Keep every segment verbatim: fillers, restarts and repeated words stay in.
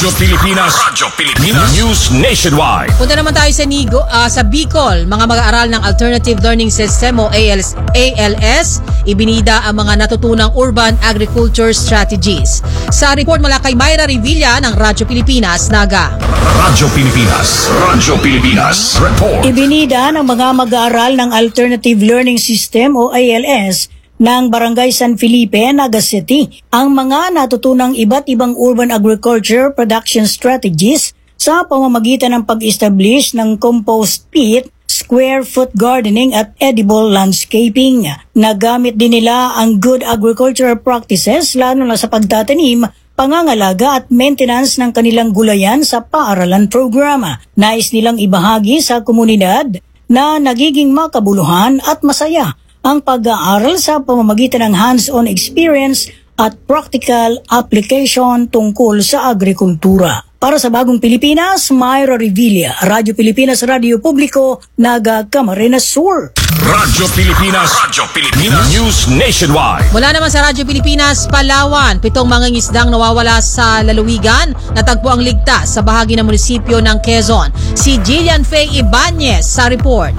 Radyo Pilipinas, Radyo Pilipinas, News Nationwide. Punta naman tayo sa Nigo, uh, sa Bicol. Mga mag-aaral ng Alternative Learning System o A L S, ibinida ang mga natutunang urban agriculture strategies. Sa report mula kay Myra Revilla ng Radyo Pilipinas, Naga. Radyo Pilipinas, Radyo Pilipinas, report. Ibinida ng mga mag-aaral ng Alternative Learning System o A L S ng Barangay San Felipe, Naga City, ang mga natutunang iba't ibang urban agriculture production strategies sa pamamagitan ng pag-establish ng compost pit, square foot gardening at edible landscaping. Nagamit din nila ang good agricultural practices lalo na sa pagtatanim, pangangalaga at maintenance ng kanilang gulayan sa paaralan programa. Nais nilang ibahagi sa komunidad na nagiging makabuluhan at masaya ang pag-aaral sa pamamagitan ng hands-on experience at practical application tungkol sa agrikultura. Para sa Bagong Pilipinas, Myra Revilla, Radyo Pilipinas, Radyo Publiko, Naga, Camarines Sur. Radyo Pilipinas, Radyo Pilipinas, News Nationwide. Mula naman sa Radyo Pilipinas, Palawan, pitong mangingisdang nawawala sa lalawigan, natagpo ang ligtas sa bahagi ng munisipyo ng Quezon. Si Jillian Faye Ibanez sa report.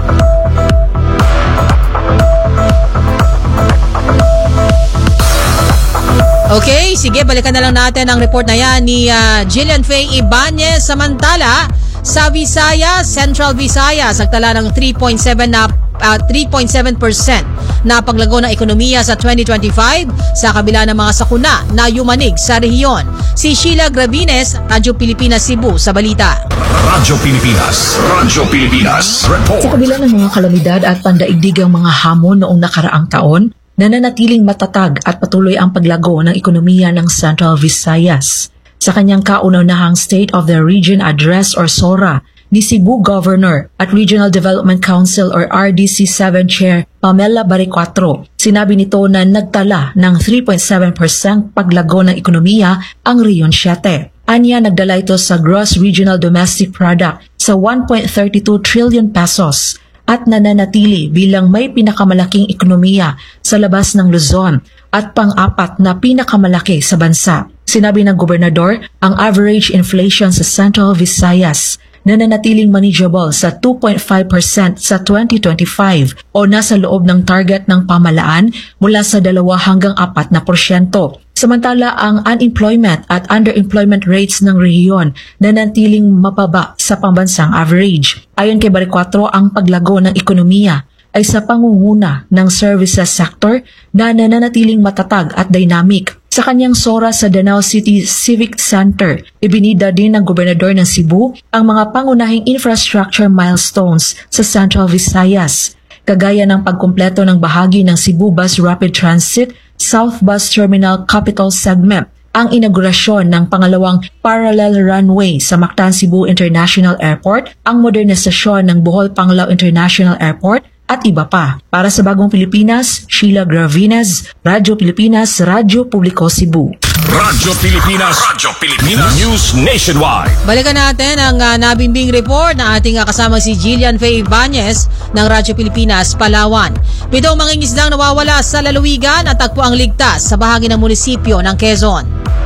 Okay, sige, balikan na lang natin ang report na yan ni uh, Jillian Faye Ibanez. Samantala, sa Visayas, Central Visayas, nagtala ng three point seven na uh, three point seven percent na paglago ng ekonomiya sa twenty twenty-five sa kabila ng mga sakuna na yumanig sa rehiyon. Si Sheila Gravines, Radyo Pilipinas Cebu sa balita. Radyo Pilipinas, Radyo Pilipinas, report. Sa kabila ng mga kalamidad at pandaigdigang mga hamon noong nakaraang taon, nananatiling matatag at patuloy ang paglago ng ekonomiya ng Central Visayas. Sa kanyang kauna-unahang State of the Region Address or SORA, ni Cebu Governor at Regional Development Council or R D C seven Chair Pamela Baricuatro, sinabi nito na nagtala ng three point seven percent paglago ng ekonomiya ang Region seven. Anya, nagdala ito sa Gross Regional Domestic Product sa one point three two trillion pesos at nananatili bilang may pinakamalaking ekonomiya sa labas ng Luzon at pang-apat na pinakamalaki sa bansa. Sinabi ng gobernador, ang average inflation sa Central Visayas nananatiling manageable sa two point five percent sa twenty twenty-five o nasa loob ng target ng pamalaan mula sa dalawa hanggang apat na porsyento. Samantala, ang unemployment at underemployment rates ng rehiyon nananatiling mababa sa pambansang average. Ayon kay Baricuatro, ang paglago ng ekonomiya ay sa pangunguna ng services sector na nananatiling matatag at dynamic. Sa kanyang SORA sa Danao City Civic Center, ibinida din ng gobernador ng Cebu ang mga pangunahing infrastructure milestones sa Central Visayas, kagaya ng pagkumpleto ng bahagi ng Cebu Bus Rapid Transit South Bus Terminal Capital Segment, ang inaugurasyon ng pangalawang parallel runway sa Mactan Cebu International Airport, ang modernisasyon ng Bohol Panglao International Airport, at iba pa. Para sa Bagong Pilipinas, Sheila Gravines, Radyo Pilipinas, Radyo Publiko Cebu. Radyo Pilipinas, Radyo Pilipinas, News Nationwide. Balikan natin ang uh, nabimbing report na ating uh, kasama si Jillian Faye Ibanez ng Radyo Pilipinas, Palawan. Pitong mangingisdang nawawala sa lalawigan at tagpo ang ligtas sa bahagi ng munisipyo ng Quezon.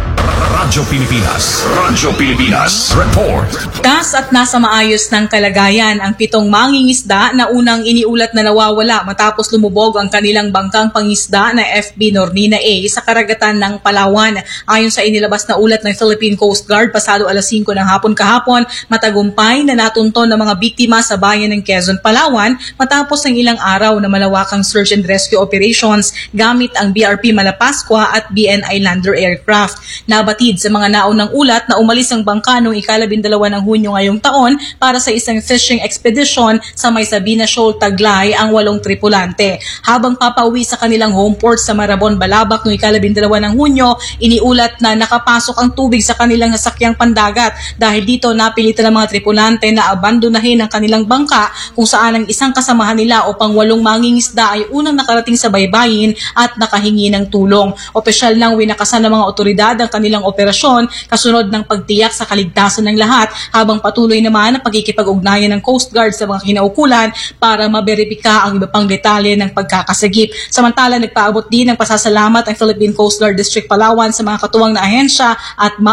Radyo Pilipinas, Radyo Pilipinas, report. Tas at nasa maayos ng kalagayan ang pitong mangingisda na unang iniulat na nawawala matapos lumubog ang kanilang bangkang pangisda na F B Nornina A sa karagatan ng Palawan. Ayon sa inilabas na ulat ng Philippine Coast Guard pasado alas singko ng hapon kahapon, matagumpay na natunton ng mga biktima sa bayan ng Quezon, Palawan matapos ng ilang araw na malawakang search and rescue operations gamit ang B R P Malapascua at B N I Lander aircraft. Nabatid sa mga naunang ulat na umalis ang bangka noong ikalabindalawa ng Hunyo ngayong taon para sa isang fishing expedition sa may Sabina Shoal, Taglay ang walong tripulante. Habang papauwi sa kanilang home port sa Marabon, Balabac noong ikalabindalawa ng Hunyo, iniulat na nakapasok ang tubig sa kanilang sasakyang pandagat. Dahil dito napilitan ng mga tripulante na abandonahin ang kanilang bangka kung saan ang isang kasamahan nila o pang walong mangingisda ay unang nakarating sa baybayin at nakahingi ng tulong. Opisyal nang winakasan ng mga otoridad ang kanilang operasyon kasunod ng pagtiyak sa kaligtasan ng lahat, habang patuloy naman ang pagkikipag-ugnayan ng Coast Guard sa mga kinaukulan para maberipika ang iba pang detalye ng pagkakasagip. Samantala, nagpaabot din ng pasasalamat ang Philippine Coast Guard District Palawan sa mga katuwang na ahensya at